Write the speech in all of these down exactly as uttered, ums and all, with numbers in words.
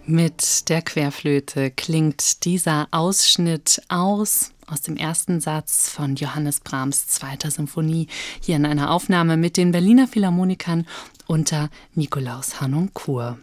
Mit der Querflöte klingt dieser Ausschnitt aus aus dem ersten Satz von Johannes Brahms' zweiter Symphonie, hier in einer Aufnahme mit den Berliner Philharmonikern unter Nikolaus Harnoncourt.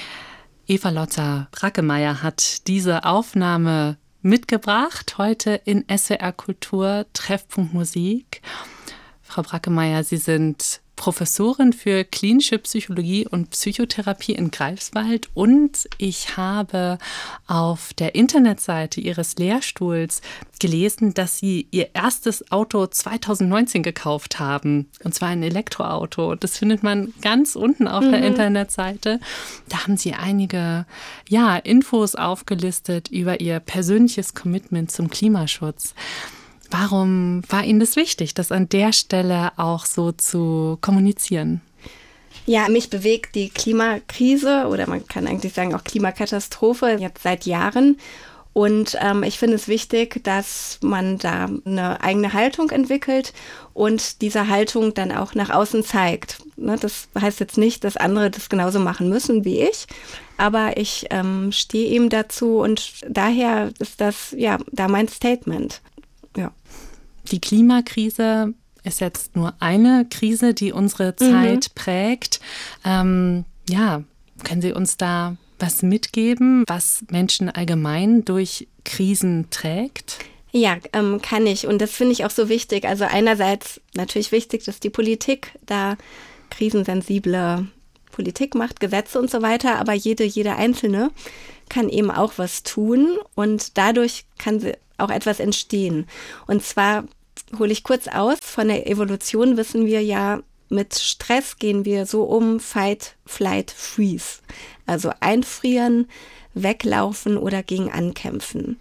Eva-Lotta Brackemeyer hat diese Aufnahme mitgebracht, heute in S W R Kultur, Treffpunkt Musik. Frau Brackemeyer, Sie sind Professorin für klinische Psychologie und Psychotherapie in Greifswald und ich habe auf der Internetseite Ihres Lehrstuhls gelesen, dass Sie Ihr erstes Auto zweitausendneunzehn gekauft haben, und zwar ein Elektroauto. Das findet man ganz unten auf mhm. der Internetseite. Da haben Sie einige ja, Infos aufgelistet über Ihr persönliches Commitment zum Klimaschutz. Warum war Ihnen das wichtig, das an der Stelle auch so zu kommunizieren? Ja, mich bewegt die Klimakrise oder man kann eigentlich sagen auch Klimakatastrophe jetzt seit Jahren. Und ähm, ich finde es wichtig, dass man da eine eigene Haltung entwickelt und diese Haltung dann auch nach außen zeigt. Ne, das heißt jetzt nicht, dass andere das genauso machen müssen wie ich, aber ich ähm, stehe eben dazu und daher ist das ja da mein Statement. Ja. Die Klimakrise ist jetzt nur eine Krise, die unsere Zeit mhm. prägt. Ähm, ja, können Sie uns da was mitgeben, was Menschen allgemein durch Krisen trägt? Ja, ähm, kann ich. Und das finde ich auch so wichtig. Also einerseits natürlich wichtig, dass die Politik da krisensensible Politik macht, Gesetze und so weiter, aber jede, jede Einzelne kann eben auch was tun und dadurch kann sie auch etwas entstehen. Und zwar hole ich kurz aus, von der Evolution wissen wir ja, mit Stress gehen wir so um, Fight, Flight, Freeze. Also einfrieren, weglaufen oder gegen ankämpfen.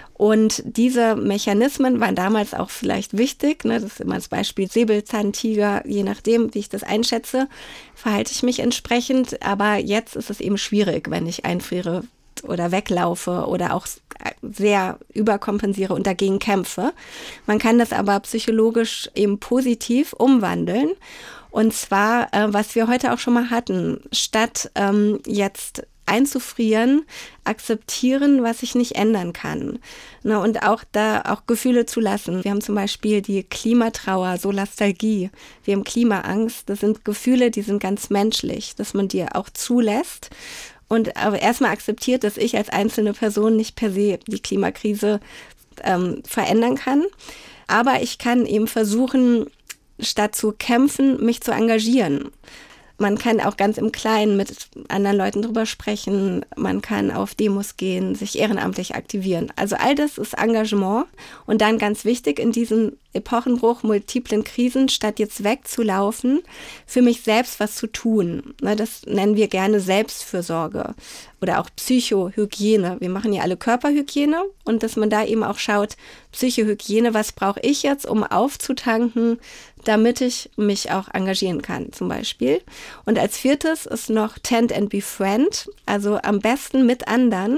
Und diese Mechanismen waren damals auch vielleicht wichtig, ne? Das ist immer das Beispiel Säbelzahntiger, je nachdem, wie ich das einschätze, verhalte ich mich entsprechend. Aber jetzt ist es eben schwierig, wenn ich einfriere oder weglaufe oder auch sehr überkompensiere und dagegen kämpfe. Man kann das aber psychologisch eben positiv umwandeln. Und zwar, äh, was wir heute auch schon mal hatten, statt ähm, jetzt einzufrieren, akzeptieren, was ich nicht ändern kann. Ne, und auch da auch Gefühle zu lassen. Wir haben zum Beispiel die Klimatrauer, Solastalgie, wir haben Klimaangst. Das sind Gefühle, die sind ganz menschlich, dass man die auch zulässt. Und aber erstmal akzeptiert, dass ich als einzelne Person nicht per se die Klimakrise ähm, verändern kann. Aber ich kann eben versuchen, statt zu kämpfen, mich zu engagieren. Man kann auch ganz im Kleinen mit anderen Leuten drüber sprechen. Man kann auf Demos gehen, sich ehrenamtlich aktivieren. Also all das ist Engagement. Und dann ganz wichtig in diesem Epochenbruch, multiplen Krisen, statt jetzt wegzulaufen, für mich selbst was zu tun. Das nennen wir gerne Selbstfürsorge oder auch Psychohygiene. Wir machen ja alle Körperhygiene und dass man da eben auch schaut, Psychohygiene, was brauche ich jetzt, um aufzutanken, damit ich mich auch engagieren kann zum Beispiel. Und als viertes ist noch Tend and Befriend, also am besten mit anderen,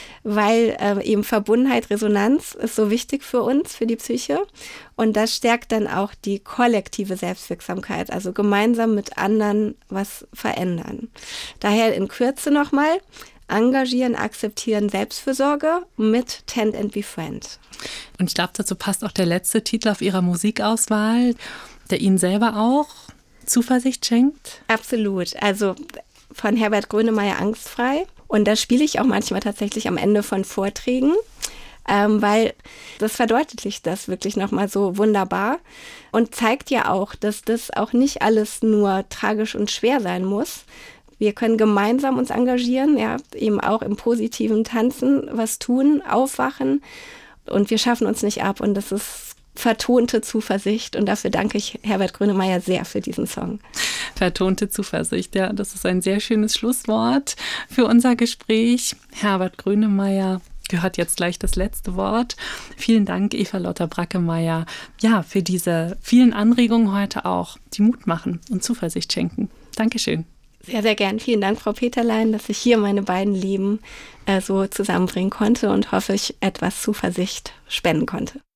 weil äh, eben Verbundenheit, Resonanz ist so wichtig für uns, für die Psyche. Und das stärkt dann auch die kollektive Selbstwirksamkeit, also gemeinsam mit anderen was verändern. Daher in Kürze nochmal, engagieren, akzeptieren, Selbstfürsorge mit Tend and Befriend. Und ich glaube, dazu passt auch der letzte Titel auf Ihrer Musikauswahl, der Ihnen selber auch Zuversicht schenkt. Absolut, also von Herbert Grönemeyer Angstfrei. Und das spiele ich auch manchmal tatsächlich am Ende von Vorträgen, ähm, weil das verdeutlicht das wirklich nochmal so wunderbar und zeigt ja auch, dass das auch nicht alles nur tragisch und schwer sein muss. Wir können gemeinsam uns engagieren, ja, eben auch im positiven Tanzen was tun, aufwachen und wir schaffen uns nicht ab und das ist vertonte Zuversicht und dafür danke ich Herbert Grönemeyer sehr für diesen Song. Vertonte Zuversicht, ja, das ist ein sehr schönes Schlusswort für unser Gespräch. Herbert Grönemeyer gehört jetzt gleich das letzte Wort. Vielen Dank, Eva-Lotta Brackemeyer, ja, für diese vielen Anregungen heute auch, die Mut machen und Zuversicht schenken. Dankeschön. Sehr, sehr gern. Vielen Dank, Frau Peterlein, dass ich hier meine beiden Leben äh, so zusammenbringen konnte und hoffe, ich etwas Zuversicht spenden konnte.